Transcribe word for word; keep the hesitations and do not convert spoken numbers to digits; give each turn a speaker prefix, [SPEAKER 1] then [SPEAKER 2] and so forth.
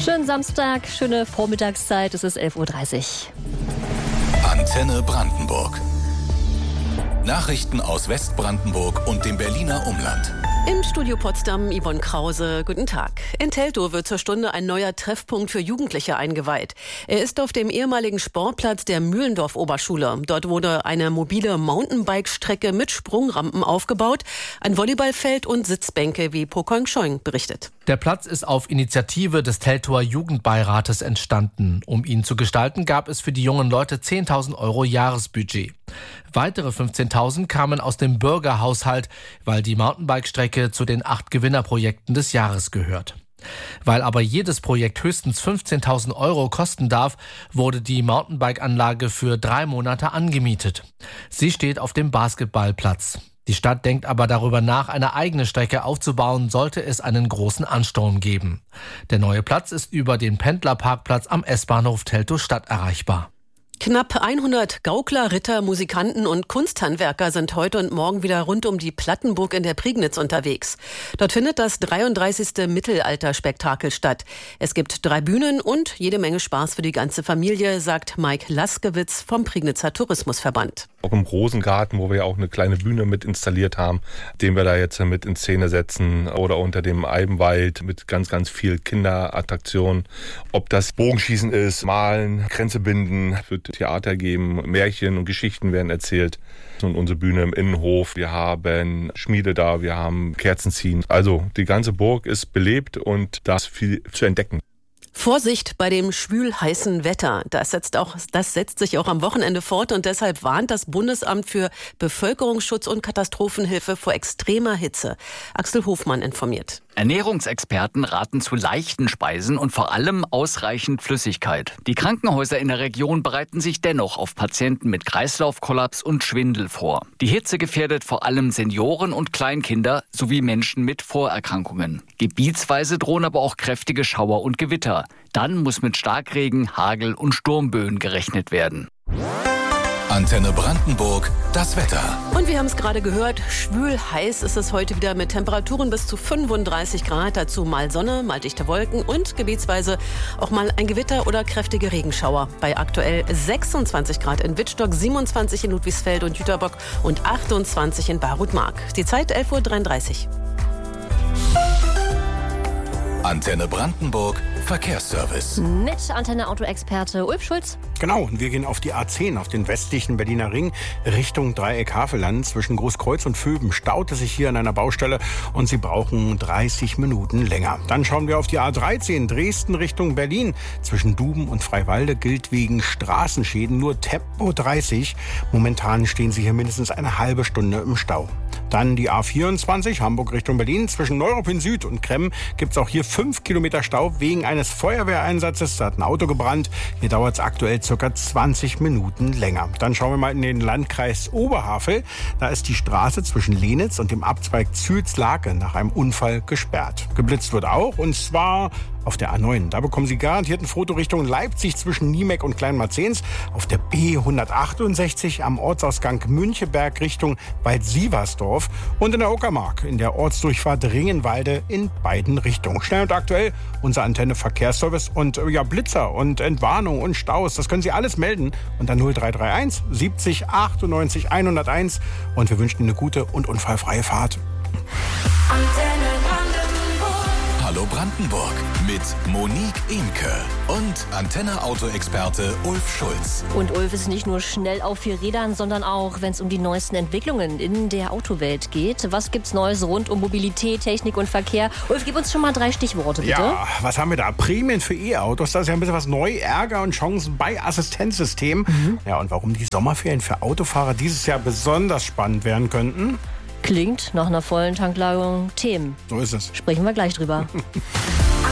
[SPEAKER 1] Schönen Samstag, schöne Vormittagszeit, es ist elf Uhr dreißig.
[SPEAKER 2] Antenne Brandenburg. Nachrichten aus Westbrandenburg und dem Berliner Umland.
[SPEAKER 3] Im Studio Potsdam Yvonne Krause. Guten Tag. In Teltow wird zur Stunde ein neuer Treffpunkt für Jugendliche eingeweiht. Er ist auf dem ehemaligen Sportplatz der Mühlendorf-Oberschule. Dort wurde eine mobile Mountainbike-Strecke mit Sprungrampen aufgebaut, ein Volleyballfeld und Sitzbänke, wie Po Kong Schoing berichtet.
[SPEAKER 4] Der Platz ist auf Initiative des Teltower Jugendbeirates entstanden. Um ihn zu gestalten, gab es für die jungen Leute zehntausend Euro Jahresbudget. Weitere fünfzehntausend kamen aus dem Bürgerhaushalt, weil die Mountainbike-Strecke zu den acht Gewinnerprojekten des Jahres gehört. Weil aber jedes Projekt höchstens fünfzehntausend Euro kosten darf, wurde die Mountainbike-Anlage für drei Monate angemietet. Sie steht auf dem Basketballplatz. Die Stadt denkt aber darüber nach, eine eigene Strecke aufzubauen, sollte es einen großen Ansturm geben. Der neue Platz ist über den Pendlerparkplatz am S-Bahnhof Teltow Stadt erreichbar.
[SPEAKER 3] Knapp hundert Gaukler, Ritter, Musikanten und Kunsthandwerker sind heute und morgen wieder rund um die Plattenburg in der Prignitz unterwegs. Dort findet das dreiunddreißigste Mittelalterspektakel statt. Es gibt drei Bühnen und jede Menge Spaß für die ganze Familie, sagt Mike Laskewitz vom Prignitzer Tourismusverband.
[SPEAKER 5] Auch im Rosengarten, wo wir ja auch eine kleine Bühne mit installiert haben, den wir da jetzt mit in Szene setzen, oder unter dem Eibenwald mit ganz, ganz viel Kinderattraktionen. Ob das Bogenschießen ist, Malen, Kränze binden, wird Theater geben, Märchen und Geschichten werden erzählt. Und unsere Bühne im Innenhof, wir haben Schmiede da, wir haben Kerzen ziehen. Also die ganze Burg ist belebt und da ist viel zu entdecken.
[SPEAKER 3] Vorsicht bei dem schwül-heißen Wetter. Das setzt, auch, das setzt sich auch am Wochenende fort und deshalb warnt das Bundesamt für Bevölkerungsschutz und Katastrophenhilfe vor extremer Hitze. Axel Hofmann informiert.
[SPEAKER 6] Ernährungsexperten raten zu leichten Speisen und vor allem ausreichend Flüssigkeit. Die Krankenhäuser in der Region bereiten sich dennoch auf Patienten mit Kreislaufkollaps und Schwindel vor. Die Hitze gefährdet vor allem Senioren und Kleinkinder sowie Menschen mit Vorerkrankungen. Gebietsweise drohen aber auch kräftige Schauer und Gewitter. Dann muss mit Starkregen, Hagel und Sturmböen gerechnet werden.
[SPEAKER 2] Antenne Brandenburg, das Wetter.
[SPEAKER 3] Und wir haben es gerade gehört, schwül heiß ist es heute wieder mit Temperaturen bis zu fünfunddreißig Grad. Dazu mal Sonne, mal dichte Wolken und gebietsweise auch mal ein Gewitter oder kräftige Regenschauer. Bei aktuell sechsundzwanzig Grad in Wittstock, siebenundzwanzig in Ludwigsfeld und Jüterbock und achtundzwanzig in Barut-Mark. Die Zeit elf Uhr dreiunddreißig.
[SPEAKER 2] Antenne Brandenburg, Verkehrsservice.
[SPEAKER 1] Mit Antenne-Auto-Experte Ulf Schulz.
[SPEAKER 7] Genau, und wir gehen auf die A zehn, auf den westlichen Berliner Ring, Richtung Dreieck Havelland. Zwischen Großkreuz und Vöben staut es sich hier an einer Baustelle und Sie brauchen dreißig Minuten länger. Dann schauen wir auf die A dreizehn, Dresden Richtung Berlin. Zwischen Duben und Freiwalde gilt wegen Straßenschäden nur Tempo dreißig. Momentan stehen Sie hier mindestens eine halbe Stunde im Stau. Dann die A vierundzwanzig, Hamburg Richtung Berlin. Zwischen Neuruppin Süd und Kremm gibt es auch hier fünf Kilometer Stau wegen eines Feuerwehreinsatzes. Da hat ein Auto gebrannt. Hier dauert es aktuell ca. zwanzig Minuten länger. Dann schauen wir mal in den Landkreis Oberhavel. Da ist die Straße zwischen Lenitz und dem Abzweig Zühlslake nach einem Unfall gesperrt. Geblitzt wird auch, und zwar auf der A neun. Da bekommen Sie garantiert ein Foto Richtung Leipzig zwischen Niemek und Kleinmarzens. Auf der B hundertachtundsechzig am Ortsausgang Müncheberg Richtung Wald-Sieversdorf. Und in der Uckermark in der Ortsdurchfahrt Ringenwalde in beiden Richtungen. Schnell und aktuell unser Antenne Verkehrsservice und ja, Blitzer und Entwarnung und Staus. Das können Sie alles melden unter null drei drei eins siebzig achtundneunzig hunderteins. Und wir wünschen Ihnen eine gute und unfallfreie Fahrt.
[SPEAKER 2] Antenne Hallo Brandenburg mit Monique Imke und Antenne-Auto-Experte Ulf Schulz.
[SPEAKER 1] Und Ulf ist nicht nur schnell auf vier Rädern, sondern auch, wenn es um die neuesten Entwicklungen in der Autowelt geht. Was gibt's Neues rund um Mobilität, Technik und Verkehr? Ulf, gib uns schon mal drei Stichworte, bitte.
[SPEAKER 7] Ja, was haben wir da? Prämien für E-Autos, das ist ja ein bisschen was neu. Ärger und Chancen bei Assistenzsystemen. Mhm. Ja, und warum die Sommerferien für Autofahrer dieses Jahr besonders spannend werden könnten?
[SPEAKER 1] Klingt nach einer vollen Tankladung Themen.
[SPEAKER 7] So ist es.
[SPEAKER 1] Sprechen wir gleich drüber.